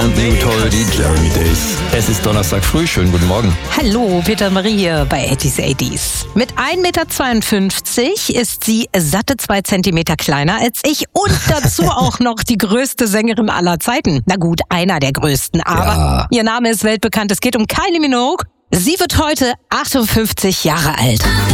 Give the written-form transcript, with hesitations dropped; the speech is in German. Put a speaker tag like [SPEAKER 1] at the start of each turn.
[SPEAKER 1] brand new toll, die Jeremy Days. Es ist Donnerstag früh, schönen guten Morgen.
[SPEAKER 2] Hallo, Peter Marie hier bei 80s. Mit 1,52 Meter ist sie satte 2 Zentimeter kleiner als ich und dazu auch noch die größte Sängerin aller Zeiten. Na gut, einer der größten, aber ihr Name ist weltbekannt. Es geht um Kylie Minogue. Sie wird heute 58 Jahre alt.